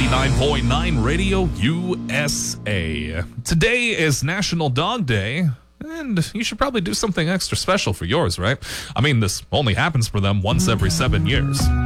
89.9 Radio USA. Today is National Dog Day, and you should probably do something extra special for yours, right? I mean, this only happens for them once every 7 years.